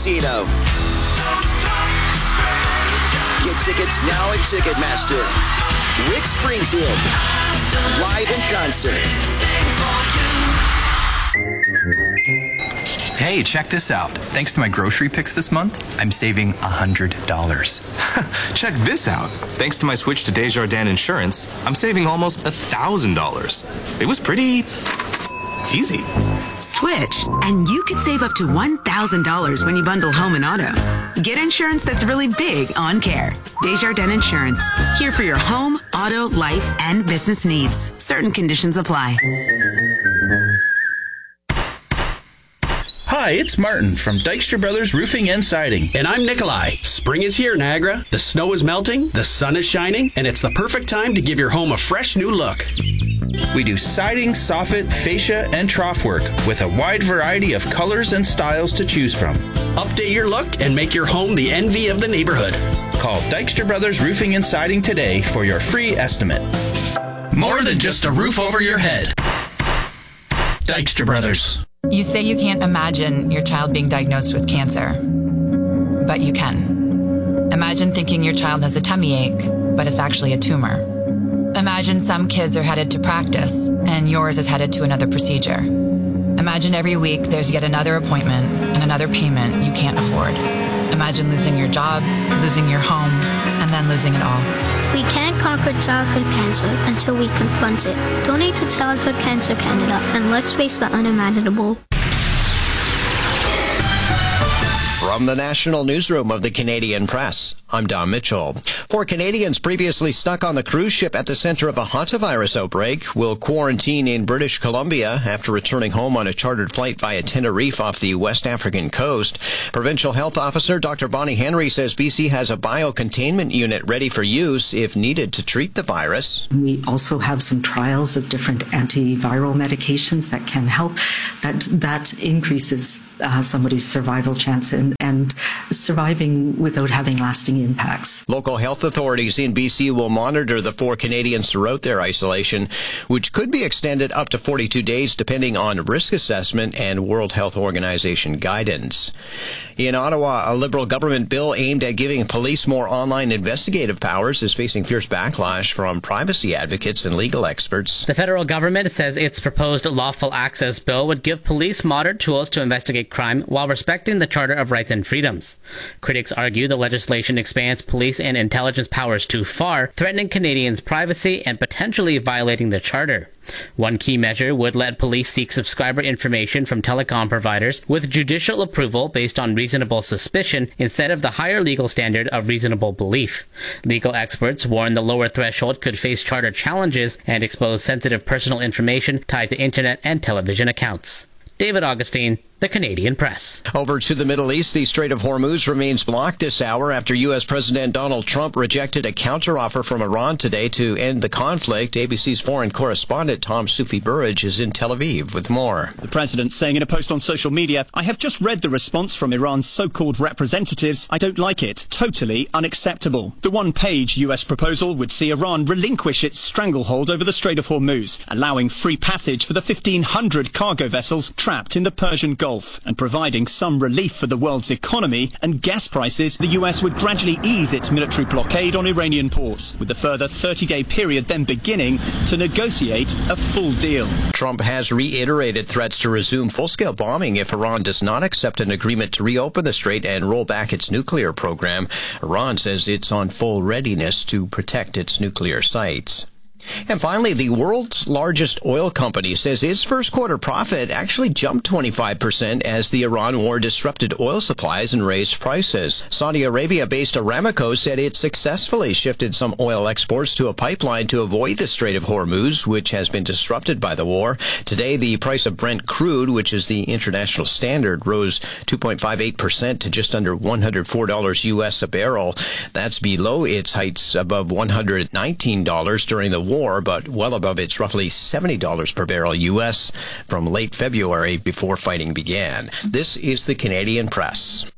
Casino. Get tickets now at Ticketmaster. Rick Springfield, live in concert. Hey, check this out. Thanks to my grocery picks this month, I'm saving $100. Check this out. Thanks to my switch to Desjardins Insurance, I'm saving almost $1,000. It was pretty easy. Switch, and you could save up to $1,000 when you bundle home and auto. Get insurance that's really big on care. Desjardins Insurance, here for your home, auto, life, and business needs. Certain conditions apply. Hi, it's Martin from Dykstra Brothers Roofing and Siding. And I'm Nikolai. Spring is here, Niagara. The snow is melting, the sun is shining, and it's the perfect time to give your home a fresh new look. We do siding, soffit, fascia, and trough work with a wide variety of colors and styles to choose from. Update your look and make your home the envy of the neighborhood. Call Dykstra Brothers Roofing and Siding today for your free estimate. More than just a roof over your head. Dykstra Brothers. You say you can't imagine your child being diagnosed with cancer, but you can. Imagine thinking your child has a tummy ache, but it's actually a tumor. Imagine some kids are headed to practice, and yours is headed to another procedure. Imagine every week there's yet another appointment and another payment you can't afford. Imagine losing your job, losing your home, and then losing it all. We can't conquer childhood cancer until we confront it. Donate to Childhood Cancer Canada, and let's face the unimaginable. From the National Newsroom of the Canadian Press, I'm Don Mitchell. 4 Canadians previously stuck on the cruise ship at the center of a hantavirus outbreak will quarantine in British Columbia after returning home on a chartered flight via Tenerife off the West African coast. Provincial Health Officer Dr. Bonnie Henry says BC has a biocontainment unit ready for use if needed to treat the virus. We also have some trials of different antiviral medications that can help. That increases somebody's survival chance and surviving without having lasting impacts. Local health authorities in BC will monitor the 4 Canadians throughout their isolation, which could be extended up to 42 days depending on risk assessment and World Health Organization guidance. In Ottawa, a Liberal government bill aimed at giving police more online investigative powers is facing fierce backlash from privacy advocates and legal experts. The federal government says its proposed lawful access bill would give police modern tools to investigate crime while respecting the Charter of Rights and Freedoms. Critics argue the legislation expands police and intelligence powers too far, threatening Canadians' privacy and potentially violating the Charter. One key measure would let police seek subscriber information from telecom providers with judicial approval based on reasonable suspicion instead of the higher legal standard of reasonable belief. Legal experts warn the lower threshold could face charter challenges and expose sensitive personal information tied to internet and television accounts. David Augustine, The Canadian Press. Over to the Middle East, the Strait of Hormuz remains blocked this hour after U.S. President Donald Trump rejected a counteroffer from Iran today to end the conflict. ABC's foreign correspondent Tom Soufi-Burridge is in Tel Aviv with more. The president saying in a post on social media, "I have just read the response from Iran's so-called representatives. I don't like it. Totally unacceptable." The one-page U.S. proposal would see Iran relinquish its stranglehold over the Strait of Hormuz, allowing free passage for the 1,500 cargo vessels trapped in the Persian Gulf. And providing some relief for the world's economy and gas prices, the US would gradually ease its military blockade on Iranian ports, with a further 30-day period then beginning to negotiate a full deal. Trump has reiterated threats to resume full-scale bombing if Iran does not accept an agreement to reopen the strait and roll back its nuclear program. Iran says it's on full readiness to protect its nuclear sites. And finally, the world's largest oil company says its first quarter profit actually jumped 25% as the Iran war disrupted oil supplies and raised prices. Saudi Arabia-based Aramco said it successfully shifted some oil exports to a pipeline to avoid the Strait of Hormuz, which has been disrupted by the war. Today, the price of Brent crude, which is the international standard, rose 2.58% to just under $104 U.S. a barrel. That's below its heights above $119 during the war, but well above its roughly $70 per barrel U.S. from late February before fighting began. This is the Canadian Press.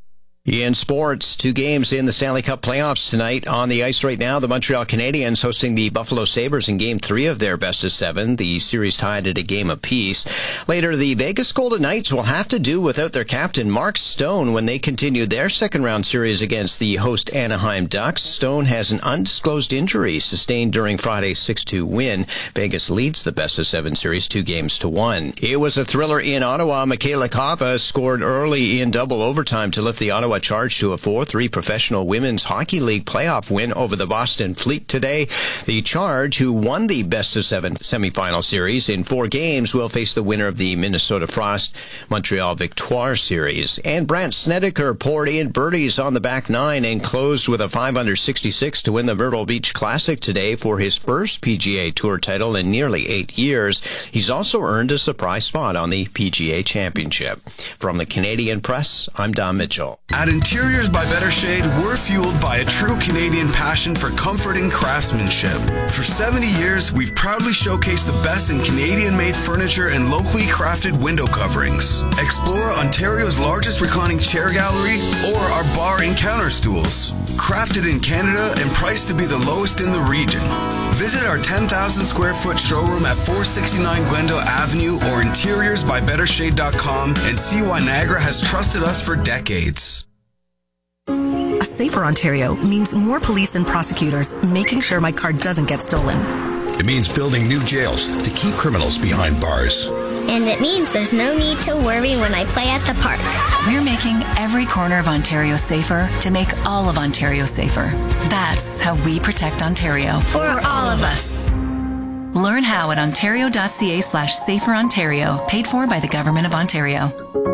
In sports, 2 games in the Stanley Cup playoffs tonight. On the ice right now, the Montreal Canadiens hosting the Buffalo Sabres in Game 3 of their best-of-7. The series tied at a game apiece. Later, the Vegas Golden Knights will have to do without their captain, Mark Stone, when they continue their second-round series against the host Anaheim Ducks. Stone has an undisclosed injury sustained during Friday's 6-2 win. Vegas leads the best-of-7 series 2-1. It was a thriller in Ottawa. Michaela Kava scored early in double overtime to lift the Ottawa Charge to a 4-3 Professional Women's Hockey League playoff win over the Boston Fleet today. The Charge, who won the best-of-7 semifinal series in 4 games, will face the winner of the Minnesota Frost Montreal Victoire series. And Brandt Snedeker poured in birdies on the back 9 and closed with a 5-under-66 to win the Myrtle Beach Classic today for his first PGA Tour title in nearly 8 years. He's also earned a surprise spot on the PGA Championship. From the Canadian Press, I'm Don Mitchell. At Interiors by Better Shade, we're fueled by a true Canadian passion for comfort and craftsmanship. For 70 years, we've proudly showcased the best in Canadian-made furniture and locally crafted window coverings. Explore Ontario's largest reclining chair gallery or our bar and counter stools. Crafted in Canada and priced to be the lowest in the region. Visit our 10,000 square foot showroom at 469 Glendale Avenue or interiorsbybettershade.com and see why Niagara has trusted us for decades. A safer Ontario means more police and prosecutors making sure my car doesn't get stolen. It means building new jails to keep criminals behind bars. And it means there's no need to worry when I play at the park. We're making every corner of Ontario safer to make all of Ontario safer. That's how we protect Ontario. For all of us. Learn how at ontario.ca/saferontario, paid for by the Government of Ontario.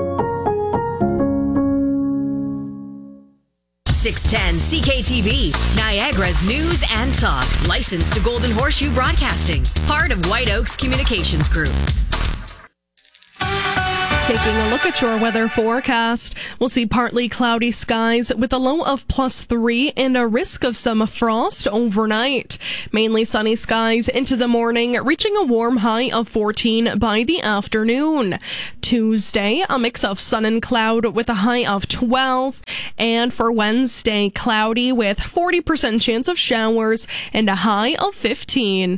610 CKTV, Niagara's news and talk. Licensed to Golden Horseshoe Broadcasting. Part of White Oaks Communications Group. Taking a look at your weather forecast, we'll see partly cloudy skies with a low of +3 and a risk of some frost overnight. Mainly sunny skies into the morning, reaching a warm high of 14 by the afternoon. Tuesday, a mix of sun and cloud with a high of 12. And for Wednesday, cloudy with 40% chance of showers and a high of 15.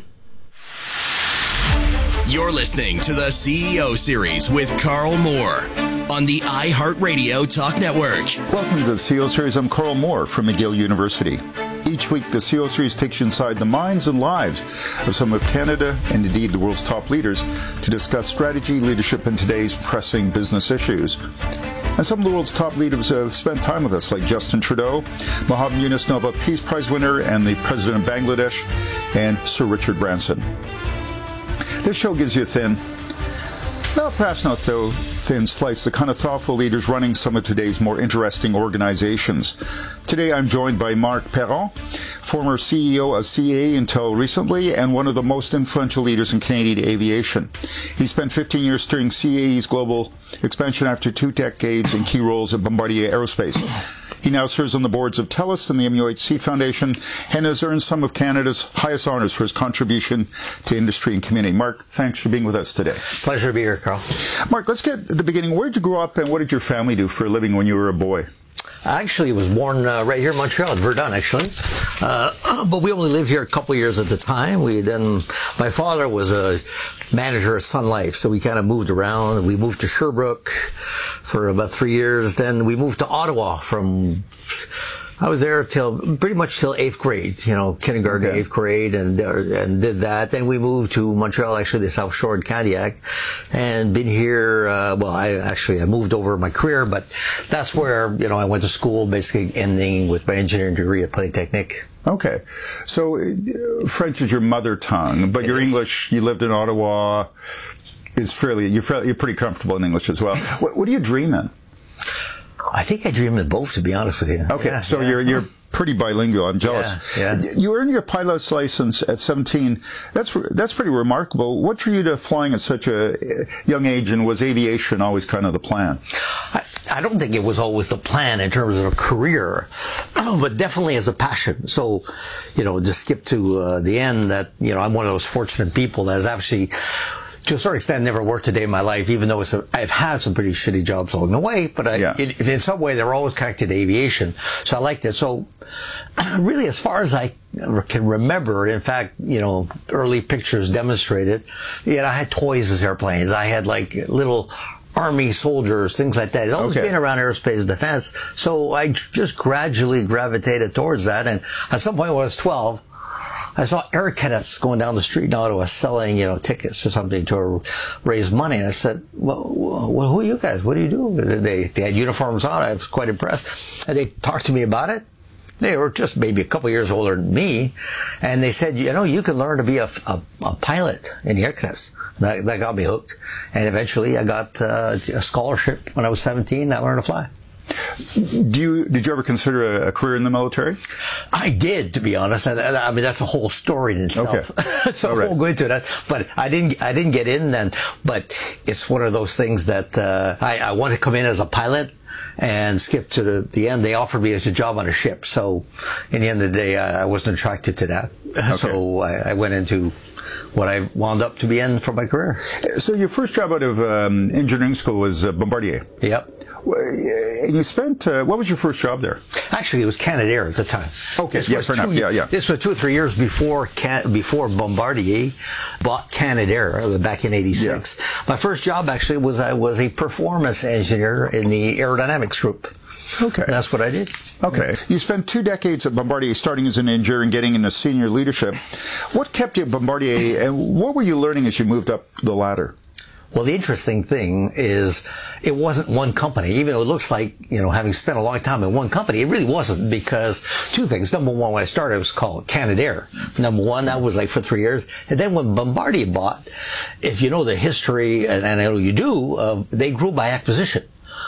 You're listening to the CEO Series with Carl Moore on the iHeartRadio Talk Network. Welcome to the CEO Series. I'm Carl Moore from McGill University. Each week, the CEO Series takes you inside the minds and lives of some of Canada and indeed the world's top leaders to discuss strategy, leadership, and today's pressing business issues. And some of the world's top leaders have spent time with us, like Justin Trudeau, Mohammed Yunus, Nobel Peace Prize winner, and the President of Bangladesh, and Sir Richard Branson. This show gives you a thin, well, perhaps not so thin slice, the kind of thoughtful leaders running some of today's more interesting organizations. Today I'm joined by Marc Perron, former CEO of CAE until recently and one of the most influential leaders in Canadian aviation. He spent 15 years steering CAE's global expansion after 2 decades in key roles at Bombardier Aerospace. He now serves on the boards of TELUS and the MUHC Foundation and has earned some of Canada's highest honors for his contribution to industry and community. Marc, thanks for being with us today. Pleasure to be here, Carl. Marc, let's get at the beginning. Where did you grow up and what did your family do for a living when you were a boy? I actually was born right here in Montreal, at Verdun, actually. But we only lived here a couple of years at the time. My father was a manager at Sun Life, so we kind of moved around. We moved to Sherbrooke for about 3 years. Then we moved to Ottawa I was there pretty much till 8th grade, kindergarten, okay. 8th grade, and did that. Then we moved to Montreal, actually the South Shore in Candiac, and been here, I moved over my career, but that's where, I went to school, basically ending with my engineering degree at Polytechnic. Okay. So French is your mother tongue, but your English, you lived in Ottawa, you're pretty comfortable in English as well. What do you dream in? I think I dream in both, to be honest with you. Okay, yeah, so yeah. You're pretty bilingual. I'm jealous. Yeah. You earned your pilot's license at 17. That's pretty remarkable. What drew you to flying at such a young age, and was aviation always kind of the plan? I don't think it was always the plan in terms of a career, but definitely as a passion. So, to skip to the end, that I'm one of those fortunate people that has actually to a certain extent, never worked a day in my life, even though I've had some pretty shitty jobs along the way, but in some way, they were always connected to aviation. So I liked it. So really, as far as I can remember, in fact, early pictures demonstrated, I had toys as airplanes. I had like little Army soldiers, things like that. It's always been around aerospace and defense. So I just gradually gravitated towards that. And at some point when I was 12, I saw air cadets going down the street in Ottawa selling, tickets or something to raise money. And I said, well, who are you guys? What do you do? They had uniforms on. I was quite impressed. And they talked to me about it. They were just maybe a couple years older than me. And they said, you can learn to be a pilot in the air cadets. That got me hooked. And eventually I got a scholarship when I was 17. I learned to fly. Did you ever consider a career in the military? I did, to be honest. And I mean, that's a whole story in itself. Okay. So I won't go into that. But I didn't get in then. But it's one of those things that I wanted to come in as a pilot and skip to the end. They offered me as a job on a ship. So in the end of the day, I wasn't attracted to that. Okay. So I went into what I wound up to be in for my career. So your first job out of engineering school was Bombardier. Yep. And you spent, what was your first job there? Actually, it was Canadair at the time. Okay, fair enough. Yeah. This was 2 or 3 years before Bombardier bought Canadair back in '86. Yeah. My first job actually was I was a performance engineer in the aerodynamics group. Okay. And that's what I did. Okay. You spent 2 decades at Bombardier, starting as an engineer and getting into senior leadership. What kept you at Bombardier, and what were you learning as you moved up the ladder? Well, the interesting thing is it wasn't one company. Even though it looks like, having spent a long time in one company, it really wasn't, because 2 things. Number one, when I started, it was called Canadair. Number one, that was like for 3 years. And then when Bombardier bought, if you know the history, and I know you do, they grew by acquisition.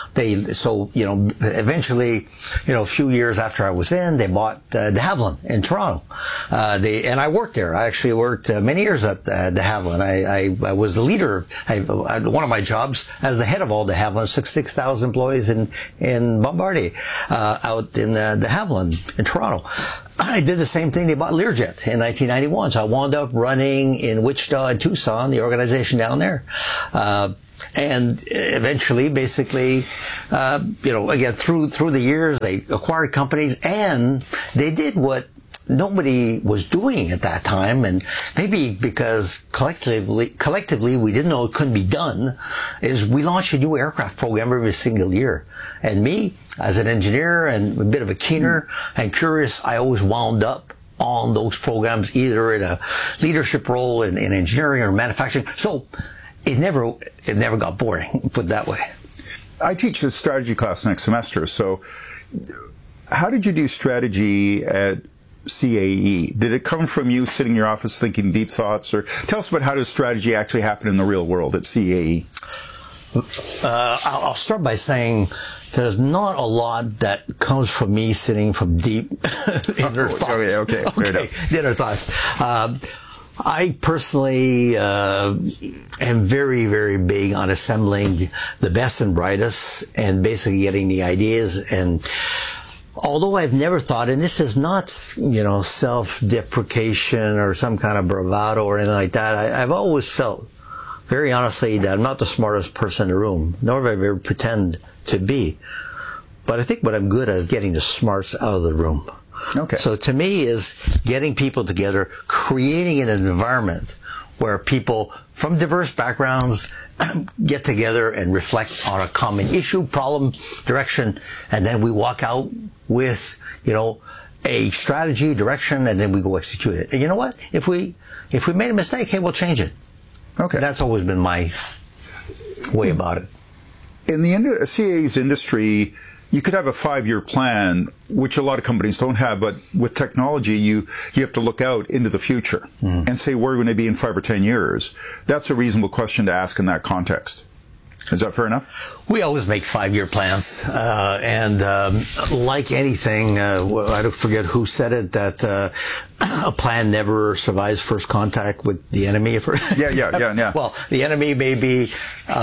Eventually, a few years after I was in, they bought de Havilland in Toronto. And I worked there. I actually worked many years at de Havilland. I was the leader. One of my jobs as the head of all de Havilland, 6,000 employees in Bombardier, out in de Havilland in Toronto. I did the same thing. They bought Learjet in 1991. So I wound up running in Wichita and Tucson, the organization down there. And eventually, basically, again, through the years, they acquired companies, and they did what nobody was doing at that time, and maybe because collectively we didn't know it couldn't be done, is we launched a new aircraft program every single year. And me, as an engineer and a bit of a keener and curious, I always wound up on those programs, either in a leadership role in engineering or manufacturing. So it never got boring, put it that way. I teach a strategy class next semester. So how did you do strategy at CAE? Did it come from you sitting in your office thinking deep thoughts? Or tell us about how does strategy actually happen in the real world at CAE? I'll start by saying there's not a lot that comes from me sitting from deep inner thoughts. Okay, fair enough. Inner thoughts. I personally am very, very big on assembling the best and brightest and basically getting the ideas. And although I've never thought, and this is not, self-deprecation or some kind of bravado or anything like that, I've always felt, very honestly, that I'm not the smartest person in the room, nor have I ever pretend to be. But I think what I'm good at is getting the smarts out of the room. Okay. So to me is getting people together, creating an environment where people from diverse backgrounds get together and reflect on a common issue, problem, direction, and then we walk out with, a strategy, direction, and then we go execute it. And you know what? If we made a mistake, hey, we'll change it. Okay. That's always been my way about it. In the CAE's industry, you could have a 5-year plan, which a lot of companies don't have, but with technology, you have to look out into the future and say, where are we going to be in 5 or 10 years? That's a reasonable question to ask in that context. Is that fair enough? We always make 5-year plans. Like anything, I don't forget who said it, that a plan never survives first contact with the enemy. Yeah. Well, the enemy may be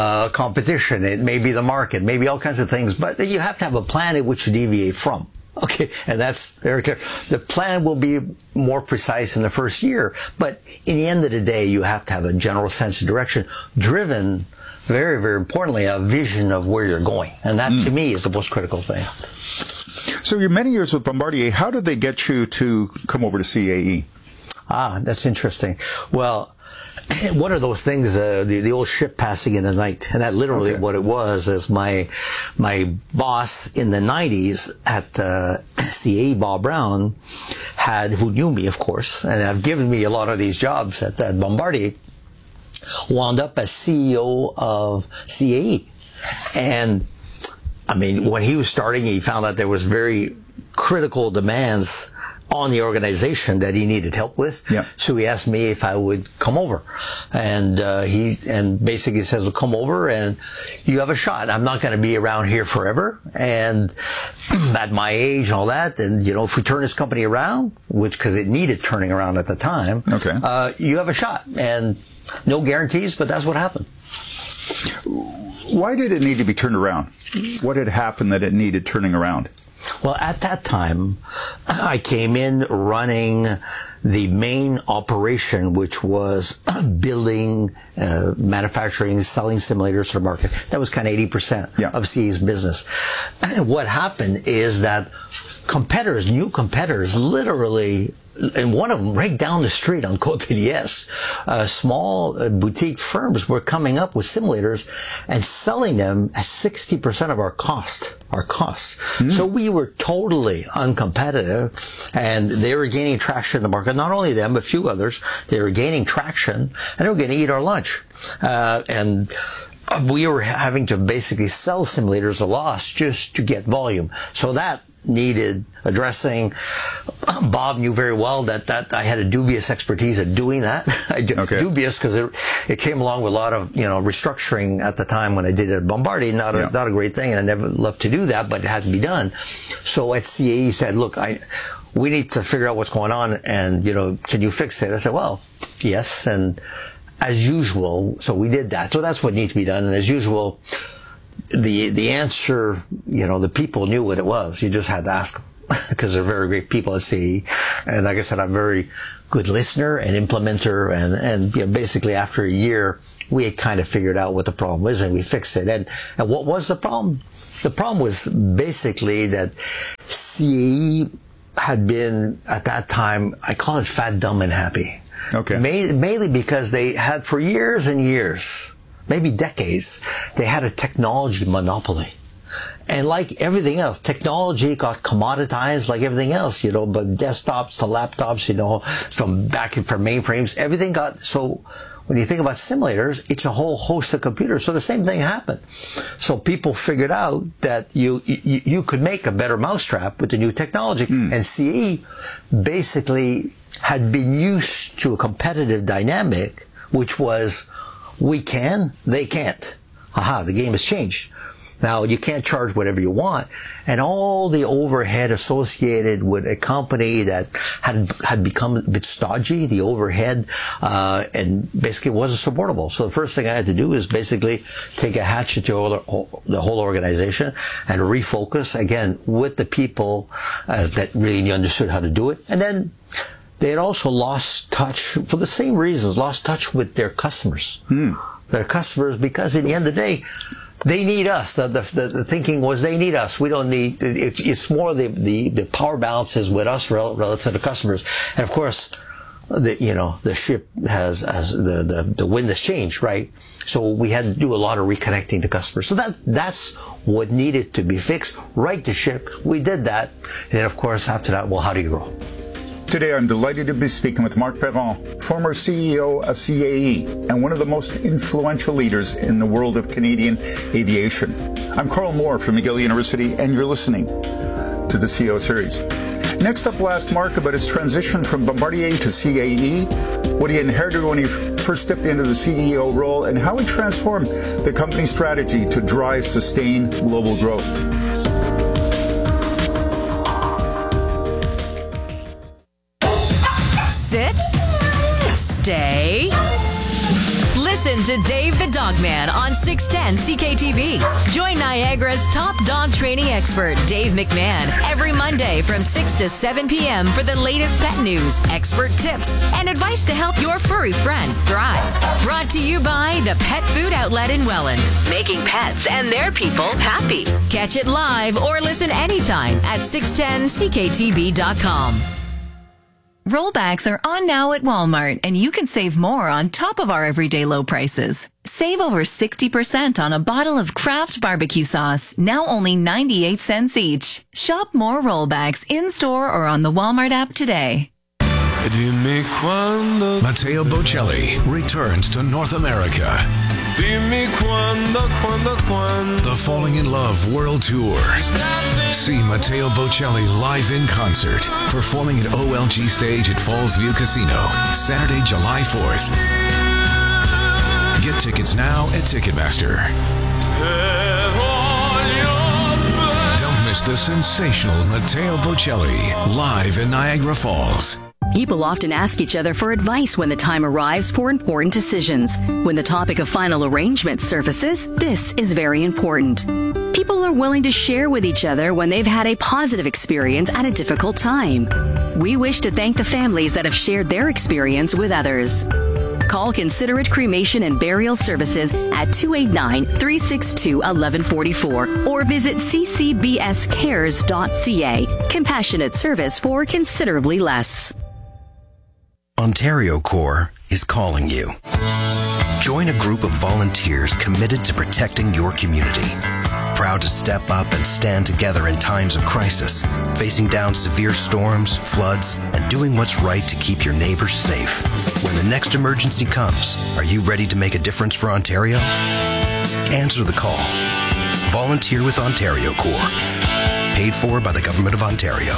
competition. It may be the market, maybe all kinds of things. But you have to have a plan at which you deviate from. Okay, Okay, and that's very clear. The plan will be more precise in the first year, but in the end of the day, you have to have a general sense of direction, driven, very, very importantly, a vision of where you're going. And that, to me, is the most critical thing. So your many years with Bombardier, how did they get you to come over to CAE? That's interesting. Well, one of those things, the old ship passing in the night, and that literally what it was, is my boss in the 90s at CAE, Bob Brown, who knew me, of course, and have given me a lot of these jobs at Bombardier, wound up as CEO of CAE. And I mean, when he was starting, he found out there was very critical demands on the organization that he needed help with. Yeah. So he asked me if I would come over. And he basically says, well, come over and you have a shot. I'm not going to be around here forever. And at my age and all that, and, if we turn this company around, because it needed turning around at the time, you have a shot. And no guarantees, but that's what happened. Why did it need to be turned around? What had happened that it needed turning around? Well, at that time, I came in running the main operation, which was building, manufacturing, selling simulators to the market. That was kind of 80% of CAE's business. And what happened is that new competitors, literally, and one of them right down the street on Côte de Liesse, small boutique firms were coming up with simulators and selling them at 60% of our costs. So we were totally uncompetitive, and they were gaining traction in the market. Not only them, but a few others. They were gaining traction, and they were going to eat our lunch. And we were having to basically sell simulators at a loss just to get volume. So that needed addressing. Bob knew very well that I had a dubious expertise at doing that. Dubious because it came along with a lot of restructuring at the time when I did it at Bombardier. Not a great thing, and I never loved to do that, but it had to be done. So at CAE said, look, we need to figure out what's going on, and can you fix it? I said, well, yes, and as usual, so we did that. So that's what needs to be done, and as usual, the answer, the people knew what it was. You just had to ask them because they're very great people at CAE. And like I said, I'm a very good listener and implementer. And basically after a year, we had kind of figured out what the problem was and we fixed it. And what was the problem? The problem was basically that CAE had been, at that time, I call it fat, dumb, and happy. Okay. Mainly because they had for years and years, maybe decades, they had a technology monopoly. And like everything else, technology got commoditized like everything else, but desktops to laptops, from mainframes, everything got, so when you think about simulators, it's a whole host of computers. So the same thing happened. So people figured out that you could make a better mousetrap with the new technology. And CAE basically had been used to a competitive dynamic, which was, we can, they can't. The game has changed. Now, you can't charge whatever you want. And all the overhead associated with a company that had become a bit stodgy, the overhead, and basically wasn't supportable. So the first thing I had to do is basically take a hatchet to the whole organization and refocus, again, with the people that really understood how to do it. And then they had also lost touch, for the same reasons, lost touch with their customers. Their customers, because in the end of the day, they need us. The thinking was they need us. We don't need, it's more the power balance is with us relative to customers. And of course, the ship has the wind has changed, right? So we had to do a lot of reconnecting to customers. So that's what needed to be fixed. Right the ship. We did that. And of course, after that, well, how do you grow? Today, I'm delighted to be speaking with Marc Perron, former CEO of CAE and one of the most influential leaders in the world of Canadian aviation. I'm Carl Moore from McGill University, and you're listening to the CEO Series. Next up, we'll ask Marc about his transition from Bombardier to CAE, what he inherited when he first stepped into the CEO role, and how he transformed the company's strategy to drive sustained global growth. Sit, stay, listen. Listen to Dave the Dog Man on 610 CKTV. Join Niagara's top dog training expert, Dave McMahon, every Monday from 6 to 7 p.m. for the latest pet news, expert tips, and advice to help your furry friend thrive. Brought to you by the Pet Food Outlet in Welland, making pets and their people happy. Catch it live or listen anytime at 610CKTV.com. Rollbacks are on now at Walmart, and you can save more on top of our everyday low prices. Save over 60% on a bottle of Kraft barbecue sauce, now only 98 cents each. Shop more rollbacks in-store or on the Walmart app today. Matteo Bocelli returns to North America. The Falling in Love World Tour. See Matteo Bocelli live in concert, performing at OLG Stage at Falls View Casino, Saturday, July 4th. Get tickets now at Ticketmaster. Don't miss the sensational Matteo Bocelli live in Niagara Falls. People often ask each other for advice when the time arrives for important decisions. When the topic of final arrangement surfaces, this is very important. People are willing to share with each other when they've had a positive experience at a difficult time. We wish to thank the families that have shared their experience with others. Call Considerate Cremation and Burial Services at 289-362-1144 or visit ccbscares.ca. Compassionate service for considerably less. Ontario Corps is calling you. Join a group of volunteers committed to protecting your community. Proud to step up and stand together in times of crisis, facing down severe storms, floods, and doing what's right to keep your neighbors safe. When the next emergency comes, are you ready to make a difference for Ontario? Answer the call. Volunteer with Ontario Corps. Paid for by the Government of Ontario.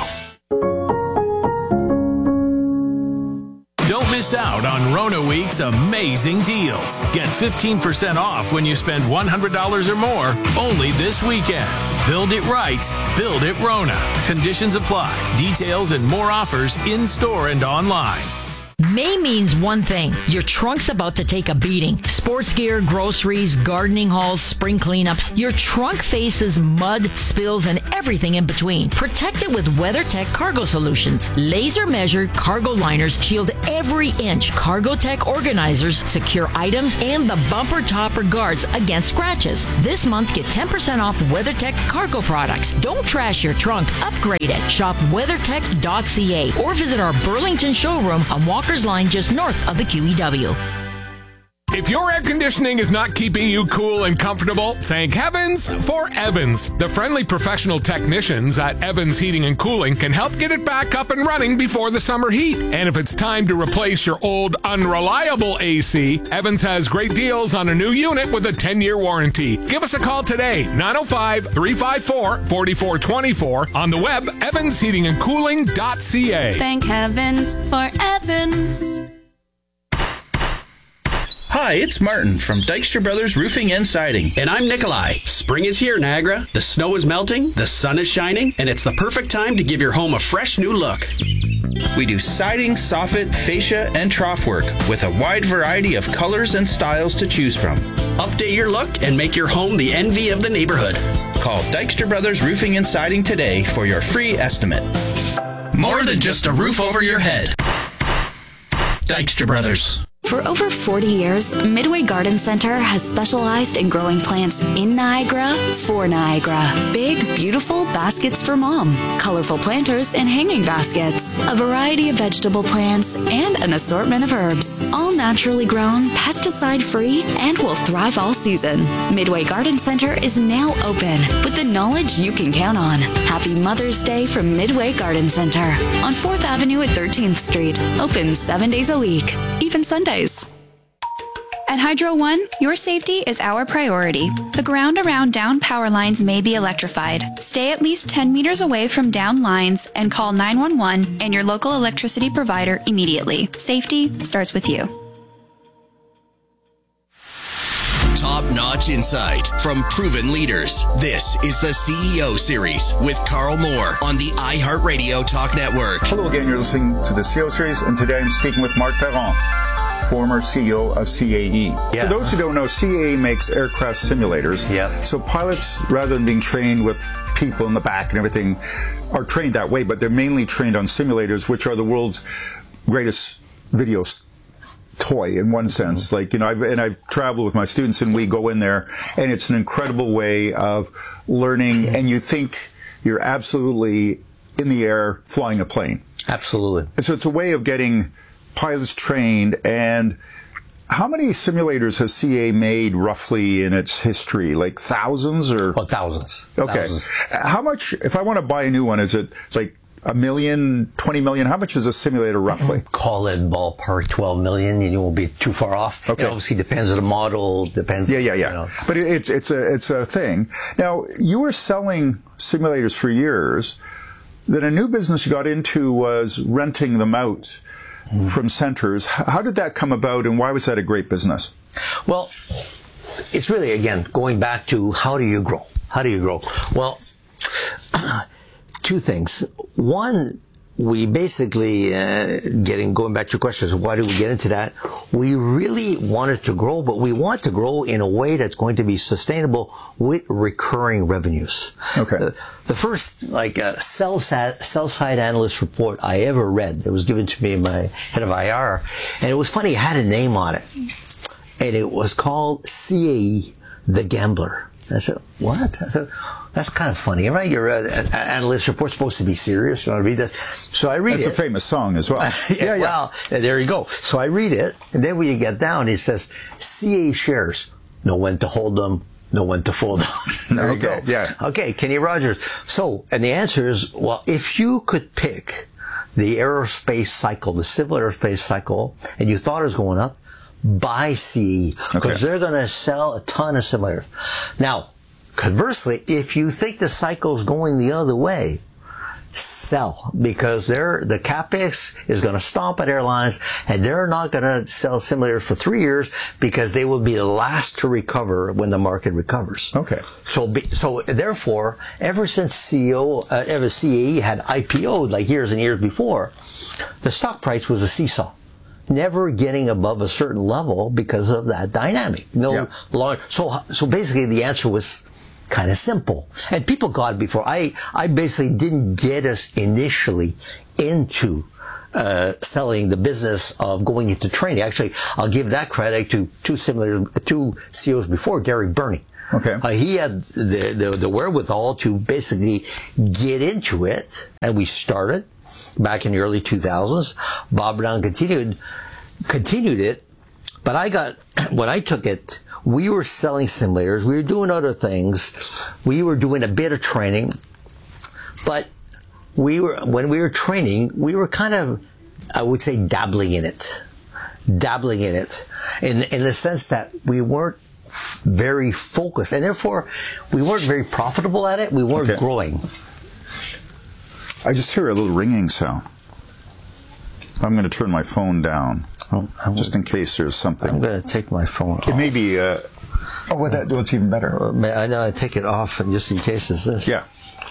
Don't miss out on Rona Week's amazing deals. Get 15% off when you spend $100 or more only this weekend. Build it right. Build it Rona. Conditions apply. Details and more offers in-store and online. May means one thing. Your trunk's about to take a beating. Sports gear, groceries, gardening hauls, spring cleanups. Your trunk faces mud, spills, and everything in between. Protect it with WeatherTech Cargo Solutions. Laser-measured cargo liners shield every inch. CargoTech organizers secure items and the bumper topper guards against scratches. This month, get 10% off WeatherTech cargo products. Don't trash your trunk. Upgrade it. Shop weathertech.ca or visit our Burlington showroom on Walker's Line just north of the QEW. If your air conditioning is not keeping you cool and comfortable, thank heavens for Evans. The friendly professional technicians at Evans Heating and Cooling can help get it back up and running before the summer heat. And if it's time to replace your old unreliable AC, Evans has great deals on a new unit with a 10-year warranty. Give us a call today, 905-354-4424, on the web, evansheatingandcooling.ca. Thank heavens for Evans. Hi, it's Martin from Dykstra Brothers Roofing and Siding. And I'm Nikolai. Spring is here, Niagara. The snow is melting, the sun is shining, and it's the perfect time to give your home a fresh new look. We do siding, soffit, fascia, and trough work with a wide variety of colors and styles to choose from. Update your look and make your home the envy of the neighborhood. Call Dykstra Brothers Roofing and Siding today for your free estimate. More than just a roof over your head. Dykstra Brothers. For over 40 years, Midway Garden Center has specialized in growing plants in Niagara for Niagara. Big, beautiful baskets for mom, colorful planters and hanging baskets, a variety of vegetable plants, and an assortment of herbs. All naturally grown, pesticide-free, and will thrive all season. Midway Garden Center is now open with the knowledge you can count on. Happy Mother's Day from Midway Garden Center on 4th Avenue at 13th Street. Open 7 days a week, even Sundays. At Hydro One, your safety is our priority. The ground around down power lines may be electrified. Stay at least 10 meters away from down lines and call 911 and your local electricity provider immediately. Safety starts with you. Top-notch insight from proven leaders. This is the CEO Series with Carl Moore on the iHeartRadio Talk Network. Hello again, you're listening to the CEO Series, and today I'm speaking with Mark Perron, former CEO of CAE. Yeah. For those who don't know, CAE makes aircraft simulators. Yeah. So pilots, rather than being trained with people in the back and everything, are trained that way, but they're mainly trained on simulators, which are the world's greatest video toy in one sense. Like, you know, I've traveled with my students, and we go in there, and it's an incredible way of learning, and you think you're absolutely in the air flying a plane. Absolutely. And so it's a way of getting pilots trained. And how many simulators has CAE made roughly in its history? Like thousands or? Oh, thousands. Okay. Thousands. How much, if I want to buy a new one, is it like $1 million, 20 million? How much is a simulator roughly? Call it ballpark 12 million. You won't be too far off. Okay. It obviously depends on the model, depends. Yeah. You know. But it's a thing. Now, you were selling simulators for years. Then a new business you got into was renting them out from centers. How did that come about, and why was that a great business? Well, it's really, again, going back to how do you grow? How do you grow? Well, two things. One, we basically, going back to your questions, why do we get into that? We really wanted to grow, but we want to grow in a way that's going to be sustainable with recurring revenues. Okay. The first, sell-side analyst report I ever read, it was given to me by head of IR, and it was funny, it had a name on it. And it was called CAE, the Gambler. I said, what? I said, that's kind of funny, right? Your analyst report's supposed to be serious. You want to read that? So I read it. It's a famous song as well. Yeah. Well, there you go. So I read it, and then when you get down, it says, CAE shares, know when to hold them, know when to fold them. There you go. Yeah. Okay, Kenny Rogers. So, and the answer is, well, if you could pick the aerospace cycle, the civil aerospace cycle, and you thought it was going up, buy CAE, because they're going to sell a ton of simulators. Now, conversely, if you think the cycle's going the other way, sell, because the CapEx is going to stomp at airlines, and they're not going to sell simulators for 3 years because they will be the last to recover when the market recovers. Okay. So therefore, ever since CAE had IPO'd like years and years before, the stock price was a seesaw, never getting above a certain level because of that dynamic. So basically, the answer was kind of simple, and people got it before. I basically didn't get us initially into selling the business of going into training. Actually, I'll give that credit to two CEOs before, Gary Burney. Okay. He had the wherewithal to basically get into it, and we started back in the early 2000s. Bob Brown continued it, but when I took it, we were selling simulators, we were doing other things, we were doing a bit of training, but when we were training, we were kind of, I would say, dabbling in it, in the sense that we weren't very focused, and therefore we weren't very profitable at it. We weren't growing. I just hear a little ringing sound. I'm going to turn my phone down, just in case there's something. I'm going to take my phone off. It may be, what's even better? I know, I take it off just in case it's this. Yeah.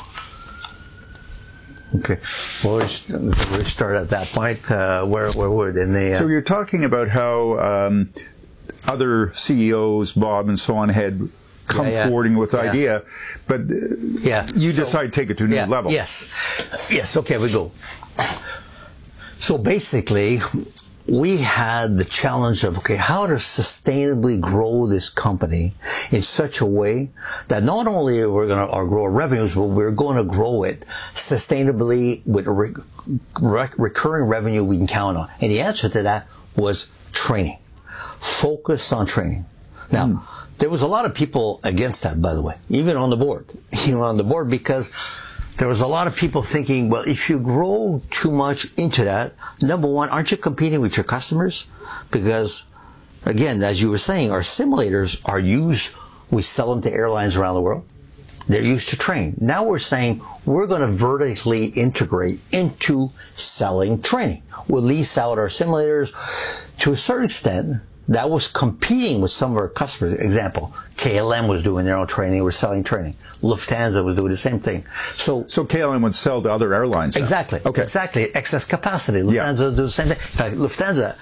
Okay. Well, we start at that point. Where would in the? So you're talking about how other CEOs, Bob and so on, had come forwarding with the idea, but you decide to take it to a new level. Yes. Okay, we go. So basically, we had the challenge of, how to sustainably grow this company in such a way that not only we're going to grow our revenues, but we're going to grow it sustainably with recurring revenue we can count on. And the answer to that was training. Focus on training. Now, there was a lot of people against that, by the way, even on the board. Because there was a lot of people thinking, well, if you grow too much into that, number one, aren't you competing with your customers? Because, again, as you were saying, our simulators are used, we sell them to airlines around the world. They're used to train. Now we're saying we're going to vertically integrate into selling training. We'll lease out our simulators. To a certain extent, that was competing with some of our customers. Example, KLM was doing their own training. We're selling training. Lufthansa was doing the same thing. So KLM would sell to other airlines. Exactly. Okay. Exactly. Excess capacity. Lufthansa would do the same thing. In fact, Lufthansa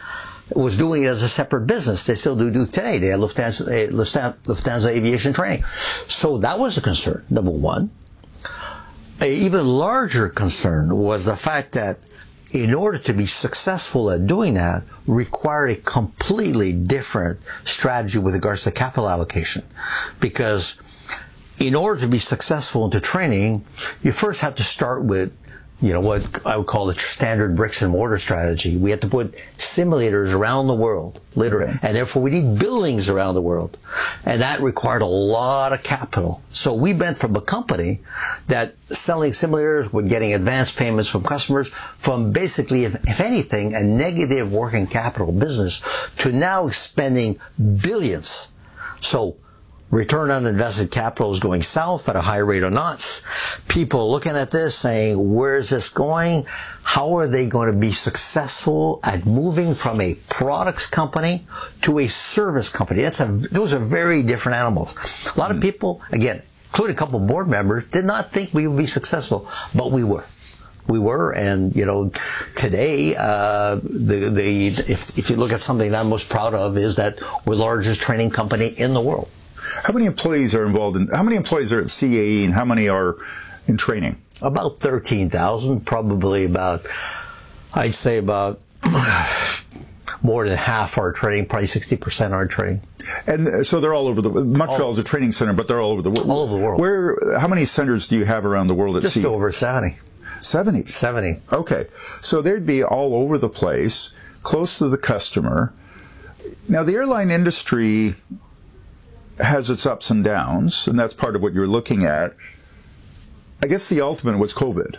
was doing it as a separate business. They still do today. They had Lufthansa Aviation Training. So that was a concern, number one. An even larger concern was the fact that in order to be successful at doing that required a completely different strategy with regards to capital allocation. Because in order to be successful into training, you first have to start with, what I would call the standard bricks and mortar strategy. We had to put simulators around the world, literally. Okay. And therefore we need buildings around the world. And that required a lot of capital. So we went from a company that selling simulators, with getting advance payments from customers, from basically, if anything, a negative working capital business, to now spending billions. So return on invested capital is going south at a high rate of knots. People looking at this saying, where is this going? How are they going to be successful at moving from a products company to a service company? Those are very different animals. A lot of people, again, including a couple of board members, did not think we would be successful, but we were. We were, and today, if you look at something I'm most proud of, is that we're the largest training company in the world. How many employees are how many employees are at CAE and how many are in training? About 13,000, probably I'd say about more than half are training, probably 60% are training. And so they're all over Montreal is a training center, but they're all over the world. All over the world. How many centers do you have around the world at CAE? Just over 70. 70? 70. Okay. So they'd be all over the place, close to the customer. Now, the airline industry has its ups and downs, and that's part of what you're looking at. I guess the ultimate was COVID.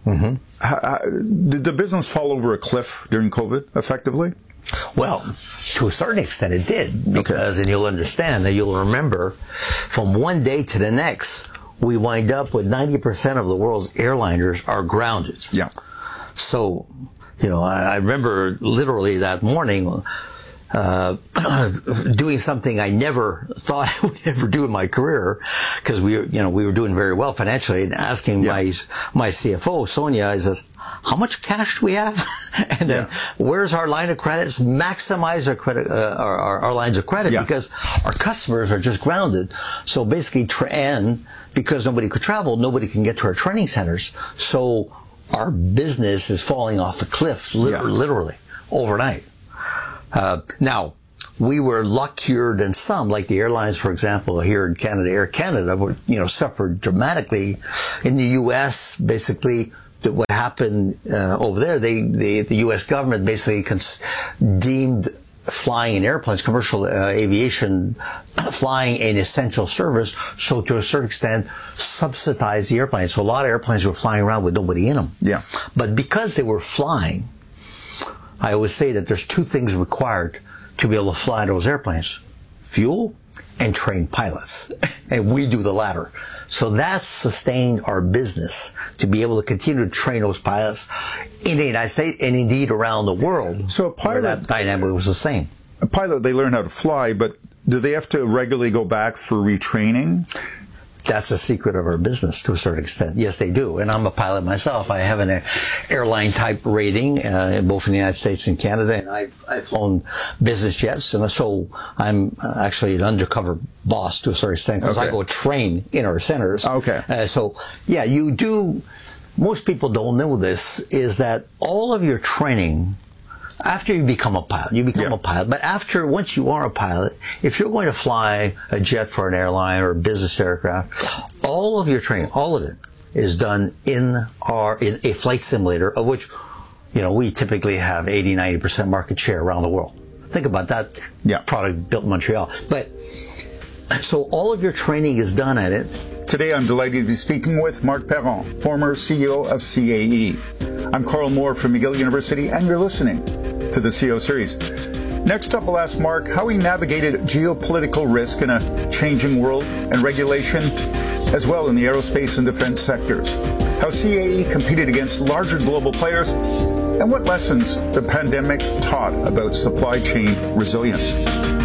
Mm-hmm. Did the business fall over a cliff during COVID, effectively? Well, to a certain extent it did, because, and you'll understand, that you'll remember, from one day to the next, we wind up with 90% of the world's airliners are grounded. Yeah. So, I remember literally that morning, doing something I never thought I would ever do in my career, because we were doing very well financially, and asking my CFO, Sonia, I says, how much cash do we have? And then where's our line of credits? Maximize our credit, our lines of credit, because our customers are just grounded. So basically, and because nobody could travel, nobody can get to our training centers. So our business is falling off a cliff, literally, overnight. Now, we were luckier than some, like the airlines, for example, here in Canada. Air Canada, suffered dramatically. In the U.S., basically, what happened over there, the U.S. government basically deemed flying in airplanes, commercial aviation, flying an essential service, so to a certain extent subsidized the airplanes. So a lot of airplanes were flying around with nobody in them. Yeah. But because they were flying, I always say that there's two things required to be able to fly those airplanes: fuel and trained pilots. And we do the latter. So that's sustained our business, to be able to continue to train those pilots in the United States and indeed around the world. So a pilot, that dynamic was the same. A pilot, they learn how to fly, but do they have to regularly go back for retraining? That's the secret of our business to a certain extent. Yes, they do. And I'm a pilot myself. I have an airline type rating, both in the United States and Canada, and I've flown business jets. And so I'm actually an undercover boss to a certain extent, because I go train in our centers. Okay. You do. Most people don't know this, is that all of your training, after you become a pilot, a pilot. But once you are a pilot, if you're going to fly a jet for an airline or a business aircraft, all of your training, all of it, is done in a flight simulator, of which, we typically have 80-90% market share around the world. Think about that product built in Montreal. But so all of your training is done at it. Today I'm delighted to be speaking with Marc Perron, former CEO of CAE. I'm Carl Moore from McGill University, and you're listening to the CEO Series. Next up, I'll ask Marc how he navigated geopolitical risk in a changing world and regulation, as well in the aerospace and defense sectors, how CAE competed against larger global players, and what lessons the pandemic taught about supply chain resilience.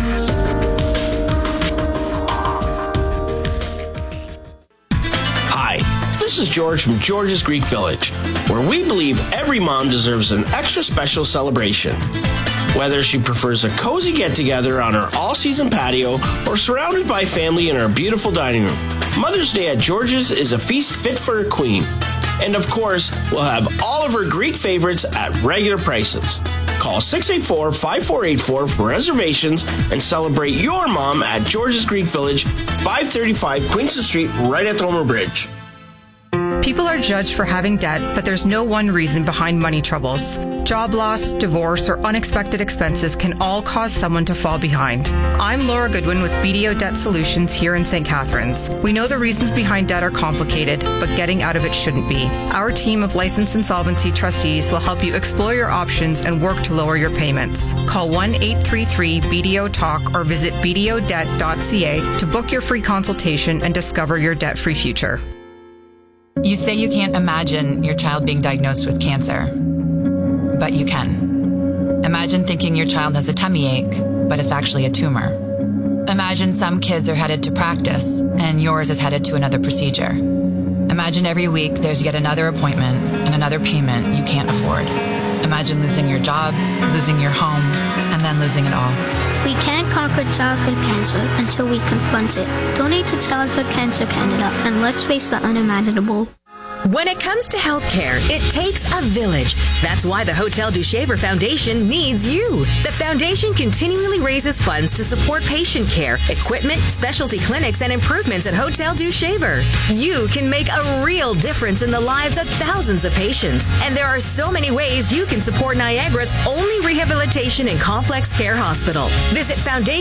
This is George from George's Greek Village, where we believe every mom deserves an extra special celebration. Whether she prefers a cozy get-together on her all-season patio or surrounded by family in our beautiful dining room, Mother's Day at George's is a feast fit for a queen. And of course, we'll have all of her Greek favorites at regular prices. Call 684-5484 for reservations and celebrate your mom at George's Greek Village, 535 Queenston Street, right at the Homer Bridge. People are judged for having debt, but there's no one reason behind money troubles. Job loss, divorce, or unexpected expenses can all cause someone to fall behind. I'm Laura Goodwin with BDO Debt Solutions here in St. Catharines. We know the reasons behind debt are complicated, but getting out of it shouldn't be. Our team of licensed insolvency trustees will help you explore your options and work to lower your payments. Call 1-833-BDO-TALK or visit bdodebt.ca to book your free consultation and discover your debt-free future. You say you can't imagine your child being diagnosed with cancer, but you can. Imagine thinking your child has a tummy ache, but it's actually a tumor. Imagine some kids are headed to practice, and yours is headed to another procedure. Imagine every week there's yet another appointment and another payment you can't afford. Imagine losing your job, losing your home, and then losing it all. We can't conquer childhood cancer until we confront it. Donate to Childhood Cancer Canada and let's face the unimaginable. When it comes to healthcare, it takes a village. That's why the Hotel du Shaver Foundation needs you. The foundation continually raises funds to support patient care, equipment, specialty clinics, and improvements at Hotel du Shaver. You can make a real difference in the lives of thousands of patients, and there are so many ways you can support Niagara's only rehabilitation and complex care hospital. Visit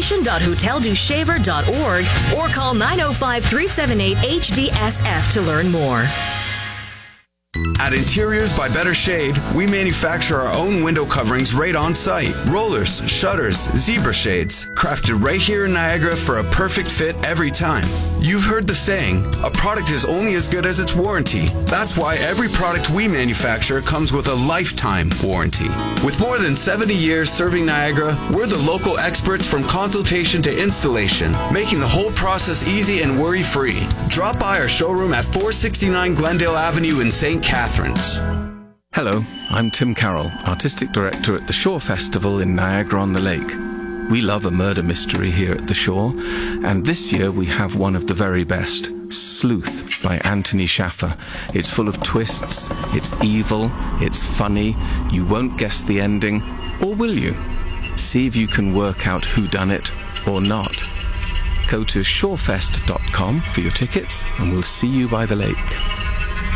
foundation.hoteldushaver.org or call 905-378-HDSF to learn more. At Interiors by Better Shade, we manufacture our own window coverings right on site. Rollers, shutters, zebra shades, crafted right here in Niagara for a perfect fit every time. You've heard the saying, a product is only as good as its warranty. That's why every product we manufacture comes with a lifetime warranty. With more than 70 years serving Niagara, we're the local experts from consultation to installation, making the whole process easy and worry-free. Drop by our showroom at 469 Glendale Avenue in St. Catharines. Hello, I'm Tim Carroll, Artistic Director at the Shore Festival in Niagara-on-the-Lake. We love a murder mystery here at the Shore, and this year we have one of the very best, Sleuth by Anthony Schaffer. It's full of twists, it's evil, it's funny, you won't guess the ending, or will you? See if you can work out who done it or not. Go to shorefest.com for your tickets, and we'll see you by the lake.